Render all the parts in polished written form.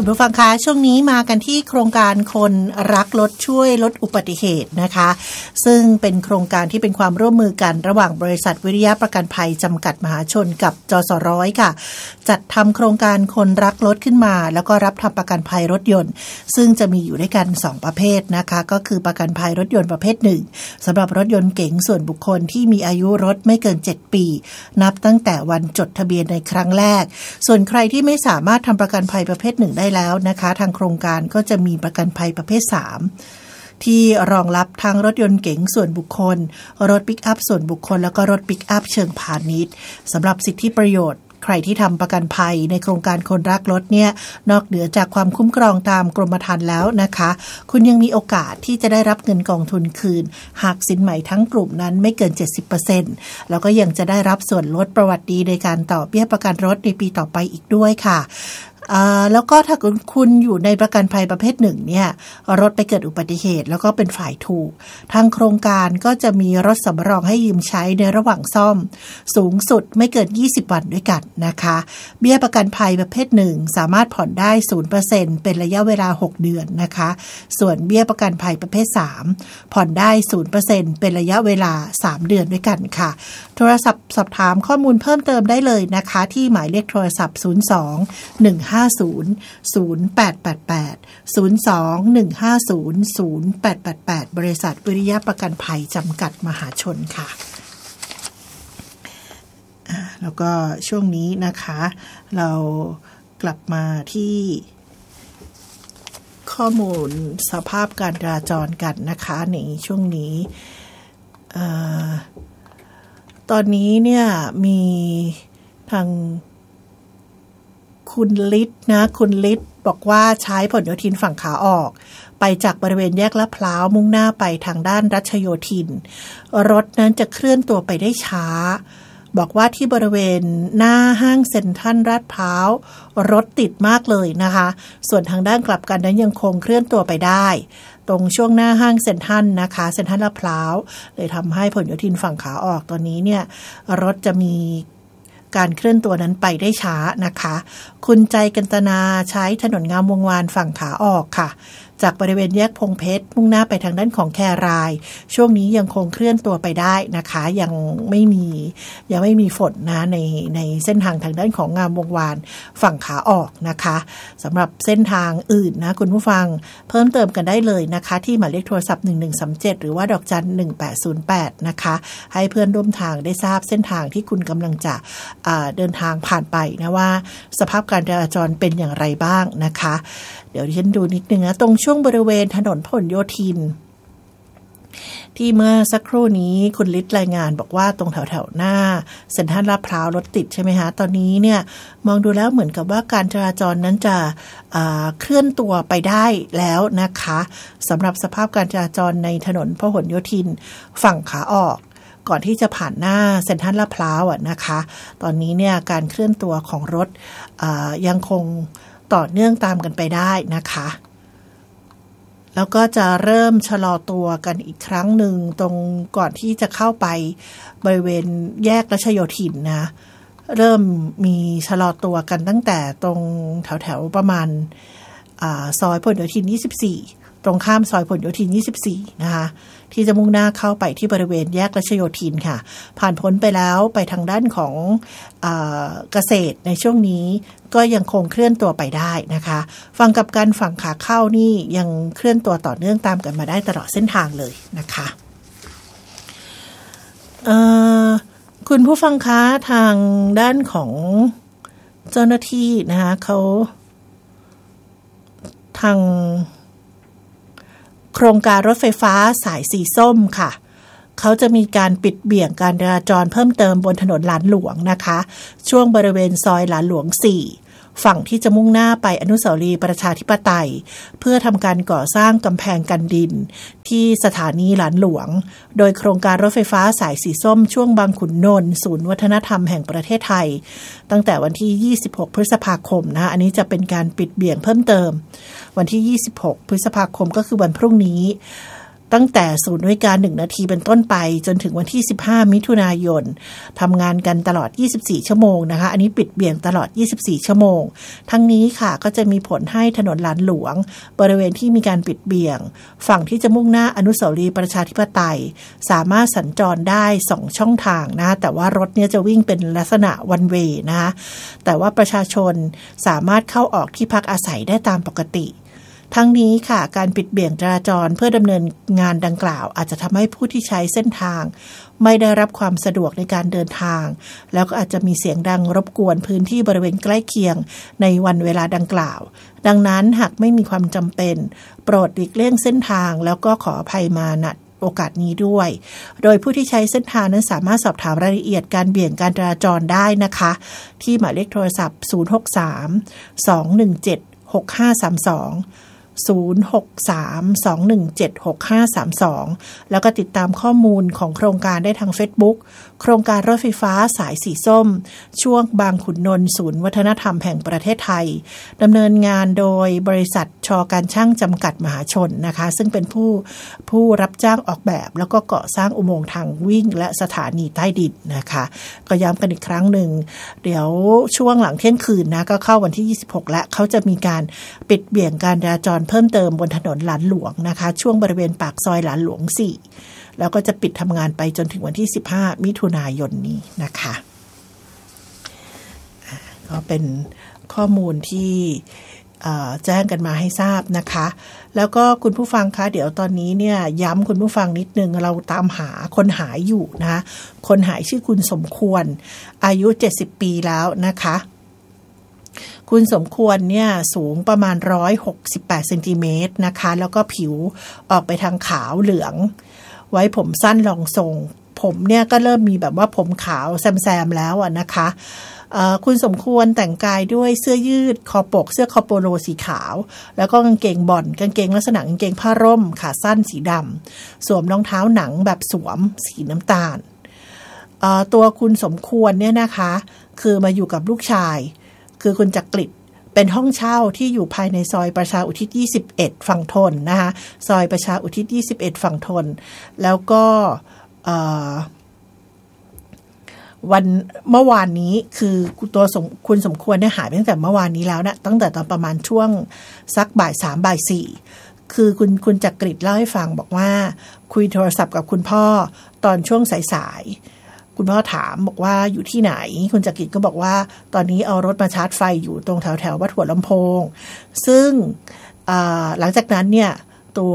ผู้ฟังคะช่วงนี้มากันที่โครงการคนรักรถช่วยลดอุบัติเหตุนะคะซึ่งเป็นโครงการที่เป็นความร่วมมือกันระหว่างบริษัทวิริยะประกันภัยจำกัดมหาชนกับจสร้อยค่ะจัดทำโครงการคนรักรถขึ้นมาแล้วก็รับทำประกันภัยรถยนต์ซึ่งจะมีอยู่ด้วยกัน2ประเภทนะคะก็คือประกันภัยรถยนต์ประเภท1สำหรับรถยนต์เก๋งส่วนบุคคลที่มีอายุรถไม่เกิน7ปีนับตั้งแต่วันจดทะเบียนในครั้งแรกส่วนใครที่ไม่สามารถทำประกันภัยประเภท1ได้แล้วนะคะทางโครงการก็จะมีประกันภัยประเภท3ที่รองรับทั้งรถยนต์เก๋งส่วนบุคคลรถปิกอัพส่วนบุคคลแล้วก็รถปิกอัพเชิงพาณิชย์สำหรับสิทธิประโยชน์ใครที่ทำประกันภัยในโครงการคนรักรถเนี่ยนอกเหนือจากความคุ้มครองตามกรมธรรม์แล้วนะคะคุณยังมีโอกาสที่จะได้รับเงินกองทุนคืนหากสินใหม่ทั้งกลุ่มนั้นไม่เกิน 70% แล้วก็ยังจะได้รับส่วนลดประวัติดีในการต่อเบี้ยประกันรถในปีต่อไปอีกด้วยค่ะแล้วก็ถ้าคุณอยู่ในประกันภัยประเภทหนึ่งเนี่ยรถไปเกิดอุบัติเหตุแล้วก็เป็นฝ่ายถูกทางโครงการก็จะมีรถสำรองให้ยืมใช้ในระหว่างซ่อมสูงสุดไม่เกิน20วันด้วยกันนะคะเบี้ยประกันภัยประเภทหนึ่งสามารถผ่อนได้ 0% เป็นระยะเวลา6เดือนนะคะส่วนเบี้ยประกันภัยประเภท3ผ่อนได้ 0% เป็นระยะเวลา3เดือนด้วยกันค่ะโทรศัพท์สอบถามข้อมูลเพิ่มเติมได้เลยนะคะที่หมายเลขโทรศัพท์02-150-0888 02-150-0888 บริษัทวิริยะประกันภัยจำกัดมหาชนค่ะแล้วก็ช่วงนี้นะคะเรากลับมาที่ข้อมูลสภาพการจราจรกันนะคะในช่วงนี้ตอนนี้เนี่ยมีทางคุณฤทธิ์นะคุณฤทธิ์บอกว่าใช้ผลโยธินฝั่งขาออกไปจากบริเวณแยกลาดพร้าวมุ่งหน้าไปทางด้านรัชโยธินรถนั้นจะเคลื่อนตัวไปได้ช้าบอกว่าที่บริเวณหน้าห้างเซ็นทรัลลาดพร้าวรถติดมากเลยนะคะส่วนทางด้านกลับกันนั้นยังคงเคลื่อนตัวไปได้ตรงช่วงหน้าห้างเซ็นทรัลนะคะเซ็นทรัลลาดพร้าวเลยทำให้ผลโยธินฝั่งขาออกตอนนี้เนี่ยรถจะมีการเคลื่อนตัวนั้นไปได้ช้านะคะคุณใจกันตนาใช้ถนนงามวงวานฝั่งขาออกค่ะจากบริเวณแยกพงเพชรมุ่งหน้าไปทางด้านของแครายช่วงนี้ยังคงเคลื่อนตัวไปได้นะคะยังไม่มีฝนนะในเส้นทางทางด้านของงามวงวานฝั่งขาออกนะคะสำหรับเส้นทางอื่นนะคุณผู้ฟังเพิ่มเติมกันได้เลยนะคะที่หมายเลขโทรศัพท์1137หรือว่าดอกจัน1808นะคะให้เพื่อนร่วมทางได้ทราบเส้นทางที่คุณกำลังจะเดินทางผ่านไปนะว่าสภาพการจราจรเป็นอย่างไรบ้างนะคะเดี๋ยวดิฉันดูนิดนึงนะตรงช่วงบริเวณถนนพหลโยธินที่เมื่อสักครู่นี้คุณฤทธิ์รายงานบอกว่าตรงแถวๆหน้าเซ็นทรัลลาดพร้าวรถติดใช่ไหมคะตอนนี้เนี่ยมองดูแล้วเหมือนกับว่าการจราจรนั้นจะเคลื่อนตัวไปได้แล้วนะคะสำหรับสภาพการจราจรในถนนพหลโยธินฝั่งขาออกก่อนที่จะผ่านหน้าเซ็นทรัลลาดพร้าวนะคะตอนนี้เนี่ยการเคลื่อนตัวของรถยังคงต่อเนื่องตามกันไปได้นะคะแล้วก็จะเริ่มชะลอตัวกันอีกครั้งหนึ่งตรงก่อนที่จะเข้าไปบริเวณแยกรัชโยธินนะเริ่มมีชะลอตัวกันตั้งแต่ตรงแถวๆประมาณซอยพหลโยธิน24ตรงข้ามซอยพหลโยธิน24นะคะที่จะมุ่งหน้าเข้าไปที่บริเวณแยกรัชโยธินค่ะผ่านพ้นไปแล้วไปทางด้านของเกษตรในช่วงนี้ก็ยังคงเคลื่อนตัวไปได้นะคะฝั่งกับการฝั่งขาเข้านี่ยังเคลื่อนตัวต่อเนื่องตามกันมาได้ตลอดเส้นทางเลยนะคะคุณผู้ฟังคะทางด้านของเจ้าหน้าที่นะคะเขาทางโครงการรถไฟฟ้าสายสีส้มค่ะเขาจะมีการปิดเบี่ยงการจราจรเพิ่มเติมบนถนนหลานหลวงนะคะช่วงบริเวณซอยหลานหลวง4ฝั่งที่จะมุ่งหน้าไปอนุสาวรีย์ประชาธิปไตยเพื่อทำการก่อสร้างกำแพงกันดินที่สถานีหลานหลวงโดยโครงการรถไฟฟ้าสายสีส้มช่วงบางขุนนนท์ศูนย์วัฒนธรรมแห่งประเทศไทยตั้งแต่วันที่26พฤษภาคมนะอันนี้จะเป็นการปิดเบี่ยงเพิ่มเติมวันที่26พฤษภาคมก็คือวันพรุ่งนี้ตั้งแต่ 0:01 น.เป็นต้นไปจนถึงวันที่15 มิถุนายนทำงานกันตลอด24ชั่วโมงนะคะอันนี้ปิดเบี่ยงตลอด24ชั่วโมงทั้งนี้ค่ะก็จะมีผลให้ถนนหลานหลวงบริเวณที่มีการปิดเบี่ยงฝั่งที่จะมุ่งหน้าอนุสาวรีย์ประชาธิปไตยสามารถสัญจรได้2ช่องทางนะแต่ว่ารถเนี่ยจะวิ่งเป็นลักษณะ one way นะคะแต่ว่าประชาชนสามารถเข้าออกที่พักอาศัยได้ตามปกติทั้งนี้ค่ะการปิดเบี่ยงจราจรเพื่อดำเนินงานดังกล่าวอาจจะทำให้ผู้ที่ใช้เส้นทางไม่ได้รับความสะดวกในการเดินทางแล้วก็อาจจะมีเสียงดังรบกวนพื้นที่บริเวณใกล้เคียงในวันเวลาดังกล่าวดังนั้นหากไม่มีความจำเป็นโปรดหลีกเลี่ยงเส้นทางแล้วก็ขออภัยมาณโอกาสนี้ด้วยโดยผู้ที่ใช้เส้นทางนั้นสามารถสอบถามรายละเอียดการเบี่ยงการจราจรได้นะคะที่หมายเลขโทรศัพท์ 063-217-6532 063-217-6532 แล้วก็ติดตามข้อมูลของโครงการได้ทาง Facebook โครงการรถไฟฟ้าสายสีส้มช่วงบางขุนนนท์ศูนย์วัฒนธรรมแห่งประเทศไทยดำเนินงานโดยบริษัทช.การช่างจำกัดมหาชนนะคะซึ่งเป็นผู้รับจ้างออกแบบแล้วก็ก่อสร้างอุโมงค์ทางวิ่งและสถานีใต้ดินนะคะก็ย้ำกันอีกครั้งหนึ่งเดี๋ยวช่วงหลังเที่ยงคืนนะก็เข้าวันที่26และเขาจะมีการปิดเบี่ยงการจราจรเพิ่มเติมบนถนนหลานหลวงนะคะช่วงบริเวณปากซอยหลานหลวง4แล้วก็จะปิดทำงานไปจนถึงวันที่15มิถุนายนนี้นะคะก็เป็นข้อมูลที่แจ้งกันมาให้ทราบนะคะแล้วก็คุณผู้ฟังคะเดี๋ยวตอนนี้เนี่ยย้ำคุณผู้ฟังนิดนึงเราตามหาคนหายอยู่นะคนหายชื่อคุณสมควรอายุ70ปีแล้วนะคะคุณสมควรเนี่ยสูงประมาณ168เซนติเมตรนะคะแล้วก็ผิวออกไปทางขาวเหลืองไว้ผมสั้นรองทรงผมเนี่ยก็เริ่มมีแบบว่าผมขาวแซมๆแล้วนะคะคุณสมควรแต่งกายด้วยเสื้อยืดคอปกเสื้อคอโปโลสีขาวแล้วก็กางเกงบอลกางเกงลักษณะกางเกงผ้าร่มขาสั้นสีดำสวมรองเท้าหนังแบบสวมสีน้ำตาลตัวคุณสมควรเนี่ยนะคะคือมาอยู่กับลูกชายคือคุณจักริดเป็นห้องเช่าที่อยู่ภายในซอยประชาอุทิศ21ฝั่งทนนะคะซอยประชาอุทิศ21ฝั่งทนแล้วก็วันเมื่อวานนี้คือตัวคุณสมควรเนี่ยหายไปตั้งแต่เมื่อวานนี้แล้วนะตั้งแต่ตอนประมาณช่วงสักบ่าย3บ่าย4คือคุณจักริดเล่าให้ฟังบอกว่าคุยโทรศัพท์กับคุณพ่อตอนช่วงสายๆคุณพ่อถามบอกว่าอยู่ที่ไหนคุณจักริดก็บอกว่าตอนนี้เอารถมาชาร์จไฟอยู่ตรงแถววัดหัวลำโพงซึ่งหลังจากนั้นเนี่ยตัว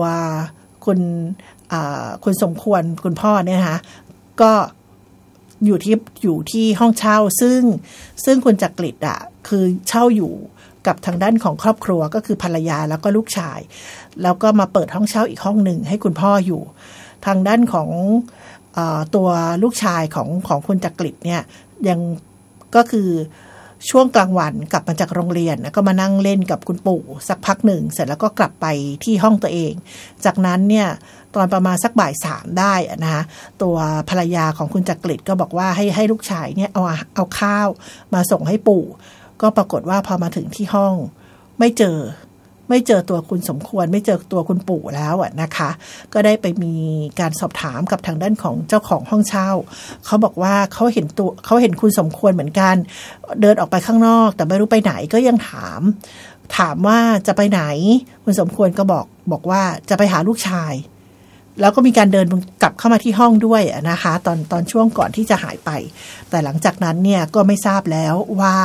คุณสมควรคุณพ่อเนี่ยนะคะก็อยู่ที่ห้องเช่าซึ่งคุณจักริดคือเช่าอยู่กับทางด้านของครอบครัวก็คือภรรยาแล้วก็ลูกชายแล้วก็มาเปิดห้องเช่าอีกห้องหนึ่งให้คุณพ่ออยู่ทางด้านของตัวลูกชายของคุณจักริดเนี่ยยังก็คือช่วงกลางวันกลับมาจากโรงเรียนก็มานั่งเล่นกับคุณปู่สักพักหนึ่งเสร็จแล้วก็กลับไปที่ห้องตัวเองจากนั้นเนี่ยตอนประมาณสักบ่าย3ได้นะคะตัวภรรยาของคุณจักริดก็บอกว่าให้ลูกชายเนี่ยเอาข้าวมาส่งให้ปู่ก็ปรากฏว่าพอมาถึงที่ห้องไม่เจอตัวคุณสมควรไม่เจอตัวคุณปู่แล้วนะคะก็ได้ไปมีการสอบถามกับทางด้านของเจ้าของห้องเช่าเขาบอกว่าเขาเห็นคุณสมควรเหมือนกันเดินออกไปข้างนอกแต่ไม่รู้ไปไหนก็ยังถามว่าจะไปไหนคุณสมควรก็บอกว่าจะไปหาลูกชายแล้วก็มีการเดินกลับเข้ามาที่ห้องด้วยนะคะตอนช่วงก่อนที่จะหายไปแต่หลังจากนั้นเนี่ยก็ไม่ทราบแล้วว่า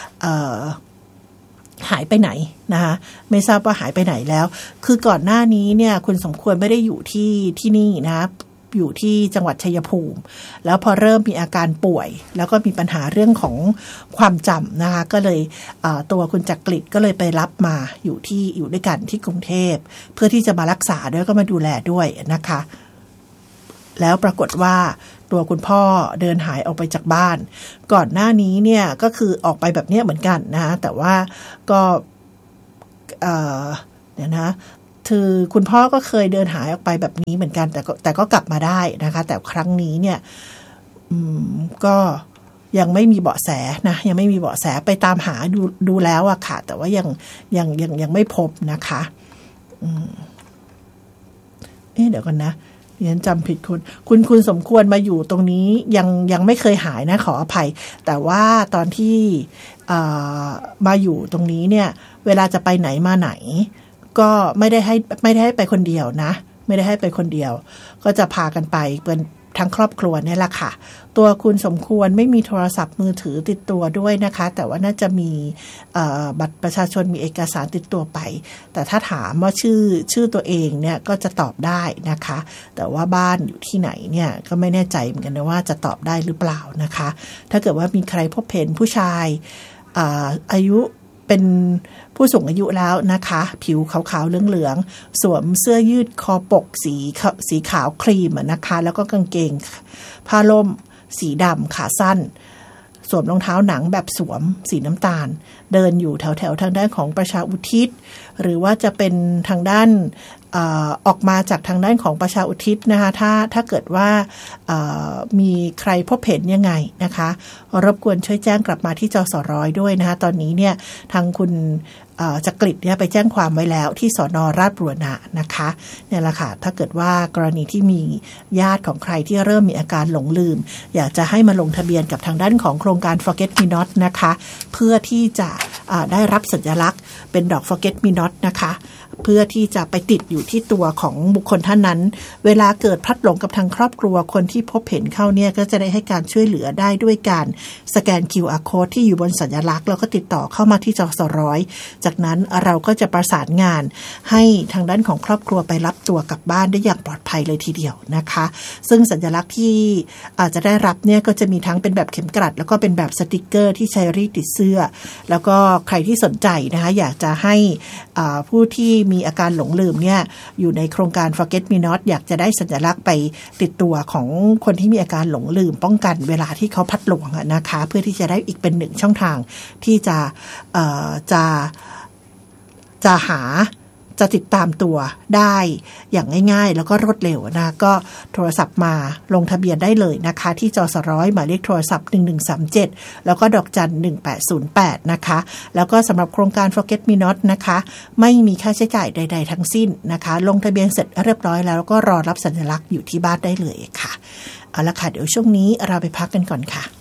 หายไปไหนนะคะไม่ทราบว่าหายไปไหนแล้วคือก่อนหน้านี้เนี่ยคุณสมควรไม่ได้อยู่ที่นี่นะอยู่ที่จังหวัดชัยภูมิแล้วพอเริ่มมีอาการป่วยแล้วก็มีปัญหาเรื่องของความจำนะคะก็เลยตัวคุณจักริดก็เลยไปรับมาอยู่ด้วยกันที่กรุงเทพเพื่อที่จะมารักษาด้วยก็มาดูแลด้วยนะคะแล้วปรากฏว่าตัวคุณพ่อเดินหายออกไปจากบ้านก่อนหน้านี้เนี่ยก็คือออกไปแบบนี้เหมือนกันนะแต่ว่าก็เนี่ยนะคือคุณพ่อก็เคยเดินหายออกไปแบบนี้เหมือนกันแต่ก็กลับมาได้นะคะแต่ครั้งนี้เนี่ยก็ยังไม่มีเบาะแสนะยังไม่มีเบาะแสไปตามหาดูแล้วอะค่ะแต่ว่ายังไม่พบนะคะเดี๋ยวก่อนนะฉันจำผิดคุณสมควรมาอยู่ตรงนี้ยังไม่เคยหายนะขออภัยแต่ว่าตอนที่มาอยู่ตรงนี้เนี่ยเวลาจะไปไหนมาไหนก็ไม่ได้ให้ไปคนเดียวนะไม่ได้ให้ไปคนเดียวก็จะพากันไปเป็นทั้งครอบครัวเนี่ยแหละค่ะตัวคุณสมควรไม่มีโทรศัพท์มือถือติดตัวด้วยนะคะแต่ว่าน่าจะมีบัตรประชาชนมีเอกสารติดตัวไปแต่ถ้าถามว่าชื่อตัวเองเนี่ยก็จะตอบได้นะคะแต่ว่าบ้านอยู่ที่ไหนเนี่ยก็ไม่แน่ใจเหมือนกันนะว่าจะตอบได้หรือเปล่านะคะถ้าเกิดว่ามีใครพบเห็นผู้ชายอายุเป็นผู้สูงอายุแล้วนะคะผิวขาวๆเหลืองๆสวมเสื้อยืดคอปกสีขาวครีมนะคะแล้วก็กางเกงผ้าล่มสีดำขาสั้นสวมรองเท้าหนังแบบสวมสีน้ำตาลเดินอยู่แถวทางด้านของประชาอุทิศหรือว่าจะเป็นทางด้านออกมาจากทางด้านของประชาอุทิศนะคะถ้าเกิดว่ามีใครพบเห็นยังไงนะคะรบกวนช่วยแจ้งกลับมาที่จสร้อยด้วยนะคะตอนนี้เนี่ยทางคุณจักริดเนี่ยไปแจ้งความไว้แล้วที่สน.ราชบุรณะนะคะเนี่ยแหละค่ะถ้าเกิดว่ากรณีที่มีญาติของใครที่เริ่มมีอาการหลงลืมอยากจะให้มาลงทะเบียนกับทางด้านของโครงการ Forget Me Not นะคะเพื่อที่จะได้รับสัญลักษณ์เป็นดอก Forget Me Not นะคะเพื่อที่จะไปติดอยู่ที่ตัวของบุคคลท่านนั้นเวลาเกิดพลัดหลงกับทางครอบครัวคนที่พบเห็นเข้าเนี่ยก็จะได้ให้การช่วยเหลือได้ด้วยการสแกน QR Code ที่อยู่บนสัญลักษณ์แล้วก็ติดต่อเข้ามาที่จสร้อยจากนั้นเราก็จะประสานงานให้ทางด้านของครอบครัวไปรับตัวกลับบ้านได้อย่างปลอดภัยเลยทีเดียวนะคะซึ่งสัญลักษณ์ที่อาจจะได้รับเนี่ยก็จะมีทั้งเป็นแบบเข็มกลัดแล้วก็เป็นแบบสติกเกอร์ที่ใช้รีดติดเสื้อแล้วก็ใครที่สนใจนะคะอยากจะให้ผู้ที่มีอาการหลงลืมเนี่ยอยู่ในโครงการ Forget Me Not อยากจะได้สัญลักษณ์ไปติดตัวของคนที่มีอาการหลงลืมป้องกันเวลาที่เขาพลัดหลงนะคะเพื่อที่จะได้อีกเป็นหนึ่งช่องทางที่จะติดตามตัวได้อย่างง่ายๆแล้วก็รวดเร็วนะก็โทรศัพท์มาลงทะเบียนได้เลยนะคะที่จสร้อยหมายเลขโทรศัพท์1137แล้วก็ดอกจัน1808นะคะแล้วก็สำหรับโครงการ Forget Me Not นะคะไม่มีค่าใช้จ่ายใดๆทั้งสิ้นนะคะลงทะเบียนเสร็จเรียบร้อยแล้วก็รอรับสัญลักษณ์อยู่ที่บ้านได้เลยค่ะเอาละค่ะเดี๋ยวช่วงนี้เราไปพักกันก่อนค่ะ